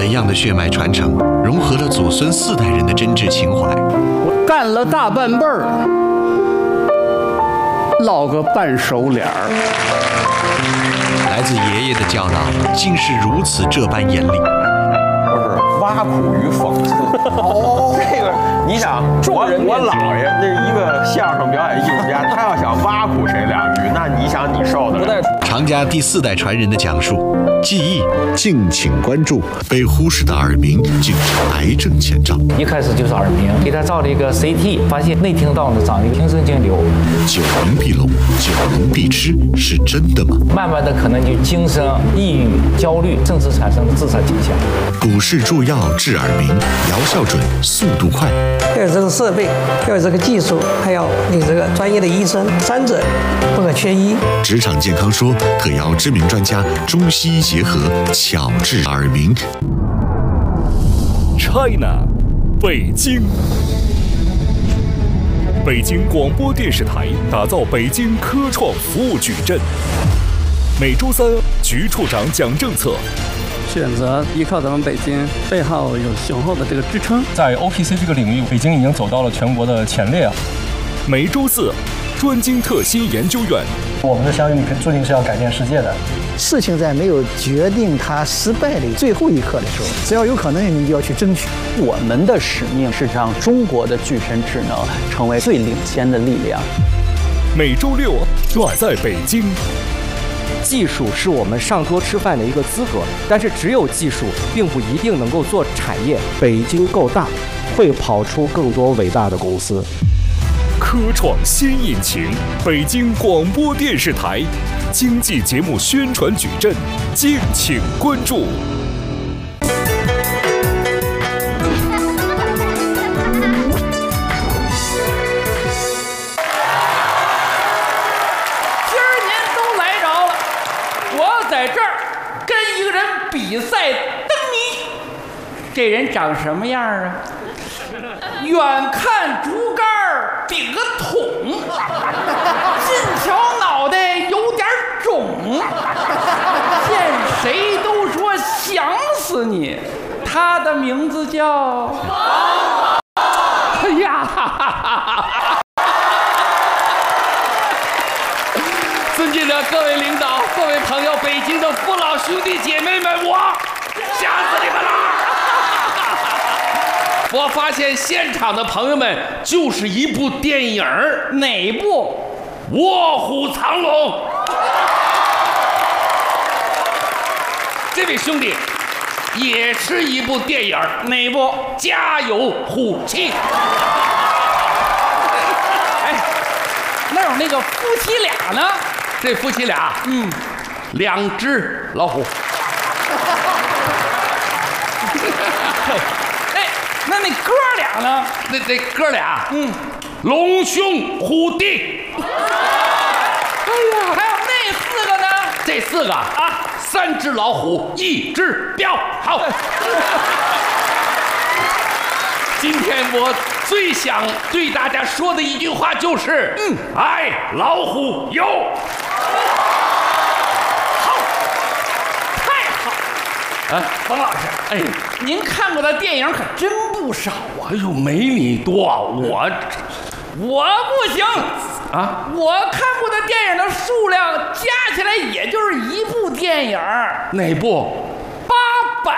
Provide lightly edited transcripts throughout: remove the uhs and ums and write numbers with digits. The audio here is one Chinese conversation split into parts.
怎样的血脉传承，融合了祖孙4代人的真挚情怀？ 我干了大半辈儿，落个半熟脸儿。 来自爷爷的教导，竟是如此这般严厉。 就是挖苦与讽刺。哦，这个你想，我姥爷那是一个相声表演艺术家，他要想挖苦谁2句，那你想你受得了？ 常家第4代传人的讲述，记忆，敬请关注。被忽视的耳鸣竟是癌症前兆。 一开始就是耳鸣，给他照了一个 CT， 发现内听道呢长了一个听神经瘤。 9能必聋，9能必吃，是真的吗？ 慢慢的可能就精神、抑郁、焦虑，甚至产生了自杀倾向。 股市助药治耳鸣，疗效准，速度快。 要有这个设备，要有这个技术，还要有这个专业的医生，3者不可缺一。 职场健康说特邀知名专家，中西医结合，巧治耳鸣。 China， 北京。北京广播电视台打造北京科创服务矩阵。每周3，局处长讲政策。 选择依靠咱们北京，背后有雄厚的这个支撑。 在 OPC 这个领域，北京已经走到了全国的前列。 每周4，专精特新研究院。 我们的相遇注定是要改变世界的。 事情在没有决定它失败的最后一刻的时候，只要有可能，你就要去争取。 我们的使命是让中国的具身智能成为最领先的力量。 每周6，我在北京。 技术是我们上桌吃饭的一个资格，但是只有技术并不一定能够做产业。北京够大，会跑出更多伟大的公司。 科创新引擎，北京广播电视台经济节目宣传矩阵，敬请关注。 在这儿跟一个人比赛灯谜，这人长什么样啊？远看竹竿顶个桶，近瞧脑袋有点肿，见谁都说想死你。他的名字叫……哎呀！尊敬的各位领导、各位朋友、北京的父老兄弟姐妹们，我吓死你们了！我发现现场的朋友们就是一部电影，哪部？《卧虎藏龙》。这位兄弟也是一部电影，哪部？《家有虎妻》。哎，那有那个夫妻俩呢？这夫妻俩，2只老虎。哎，那哥俩呢？那哥俩，龙兄虎弟。哎呀，还有那4个呢？这4个啊，3只老虎，1只彪。好。今天我最想对大家说的一句话就是，爱老虎有。啊，冯老师，哎，您看过的电影可真不少啊！哎呦，没你多，我不行啊！我看过的电影的数量加起来也就是1部电影。哪部？800。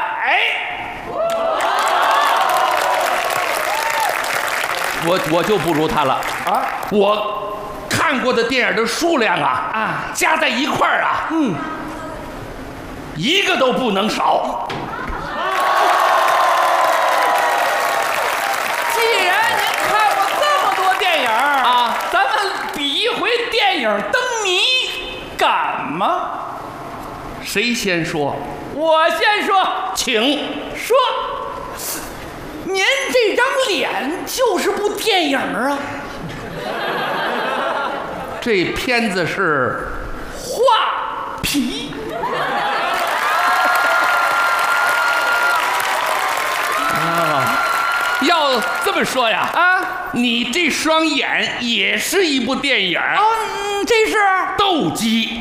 我就不如他了啊！我看过的电影的数量啊，加在一块儿啊，一个都不能少。既然您看过这么多电影啊，咱们比一回电影灯谜，敢吗？谁先说？我先说，请说。您这张脸就是部电影啊！这片子是画皮。要这么说呀，你这双眼也是一部电影。这是斗鸡。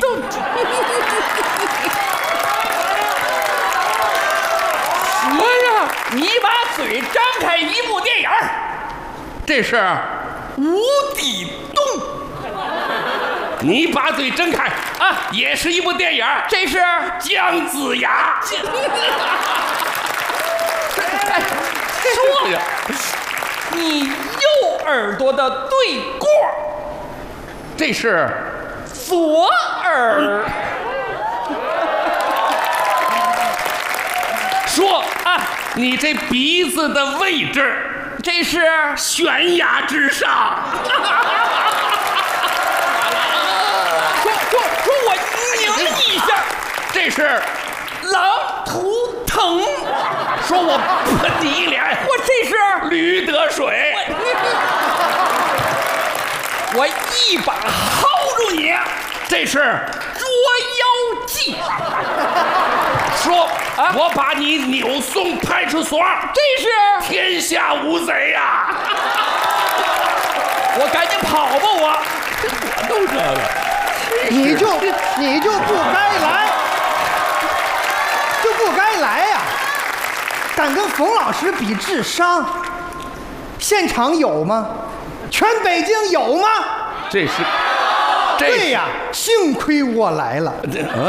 你把嘴张开，一部电影，这是《无底洞》。你把嘴睁开啊，也是一部电影，这是姜子牙。说你右耳朵的对过，这是左耳。说啊，你这鼻子的位置，这是悬崖之上。说我拧一下，这是狼图腾。说我喷你一脸，我这是驴得水。我一把薅住你，这是捉妖记。说啊，我把你扭送派出所，这是天下无贼呀。我赶紧跑吧，我都这个。 你就不该来，就不该来呀！敢跟冯老师比智商，现场有吗？全北京有吗？ 这是， 对呀，幸亏我来了。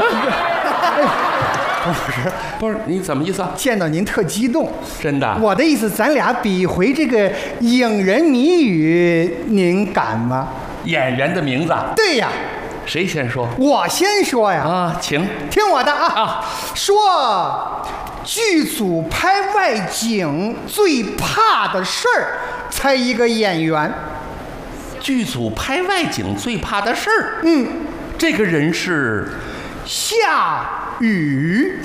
冯老师， 不是你怎么意思啊？ 见到您特激动， 真的。 我的意思，咱俩比回这个影人谜语，您敢吗？ 演员的名字？ 对呀。 谁先说？ 我先说呀！ 啊，请听我的啊！说剧组拍外景最怕的事儿，猜一个演员。 剧组拍外景最怕的事儿，这个人是下雨。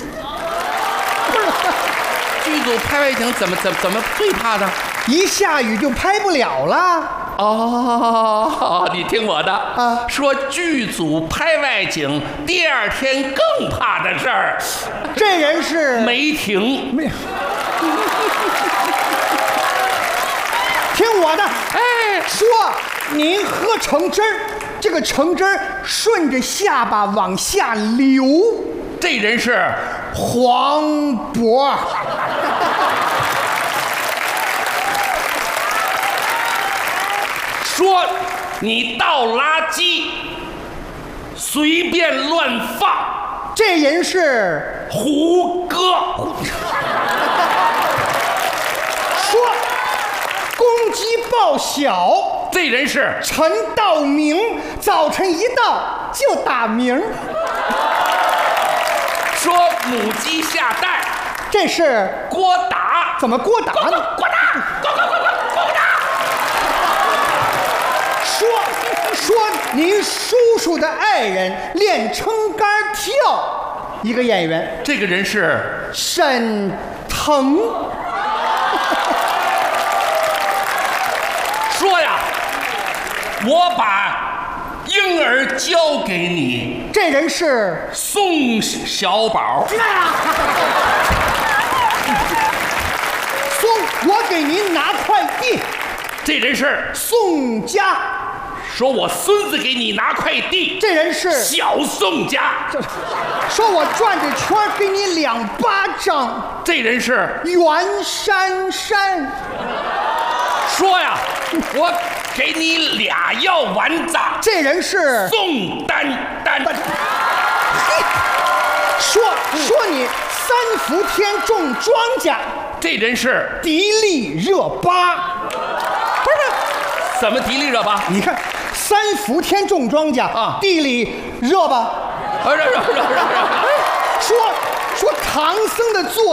剧组拍外景怎么最怕的？ 一下雨就拍不了了。 哦，你听我的啊！说剧组拍外景，第二天更怕的事儿， 这人是梅婷。 听我的，哎，说您喝橙汁儿，这个橙汁儿顺着下巴往下流， 这人是黄渤。 说你倒垃圾随便乱放， 这人是胡歌。 说公鸡报晓， 这人是陈道明，早晨一到就打鸣。 说母鸡下蛋， 这是郭达。 怎么郭达呢？ 郭达，郭达。 说您叔叔的爱人练撑杆跳，一个演员， 这个人是沈腾。 说呀，我把婴儿交给你， 这人是宋小宝。 说我给您拿快递， 这人是宋佳。 说我孙子给你拿快递， 这人是小宋家。 说我转着圈给你2巴掌， 这人是袁姗姗。 说呀，我给你2药丸子， 这人是宋丹丹。 说你3伏天种庄稼， 这人是迪丽热巴。不是， 怎么迪丽热巴？ 你看3伏天种庄稼啊，地里热吧？ 热。 说唐僧的座